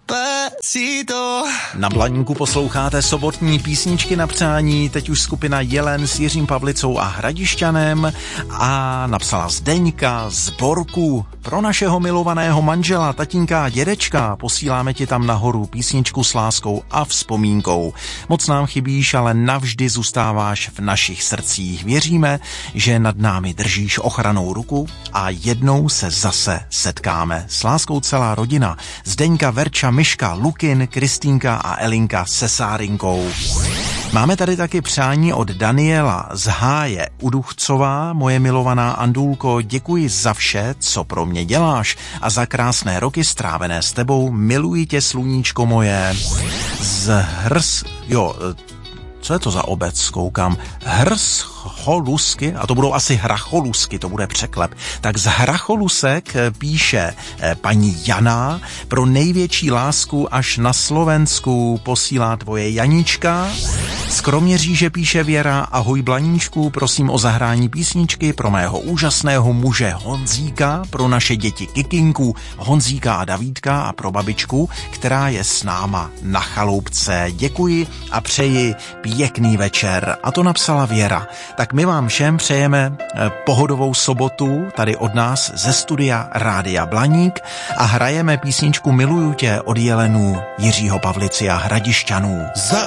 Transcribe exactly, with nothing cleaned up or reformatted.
Despacito. Na Blaníku posloucháte sobotní písničky na přání, teď už skupina Jelen s Jiřím Pavlicou a Hradišťanem a napsala Zdeňka z Borku. Pro našeho milovaného manžela, tatínka a dědečka posíláme ti tam nahoru písničku s láskou a vzpomínkou. Moc nám chybíš, ale navždy zůstáváš v našich srdcích. Věříme, že nad námi držíš ochranou ruku a jednou se zase setkáme. S láskou celá rodina. Zdeňka, Verča, Myška, Lukin, Kristýnka a Elinka se Sárinkou. Máme tady taky přání od Daniela z Háje Uduchcová. Moje milovaná Andulko, děkuji za vše, co pro mě děláš a za krásné roky strávené s tebou. Miluji tě, sluníčko moje. Z Hrs... Jo... Co je to za obec, koukám? Hrcholusky, a to budou asi Hracholusky, to bude překlep. Tak z Hracholusek píše paní Jana, pro největší lásku až na Slovensku posílá tvoje Janička. Z Kroměříže píše Věra, ahoj Blaníčku, prosím o zahrání písničky pro mého úžasného muže Honzíka, pro naše děti Kikinku, Honzíka a Davídka a pro babičku, která je s náma na chaloupce. Děkuji a přeji pěkný večer. A to napsala Věra. Tak my vám všem přejeme pohodovou sobotu tady od nás ze studia Rádia Blaník a hrajeme písničku Miluju tě od Jelenů, Jiřího Pavlici a Hradišťanů. Za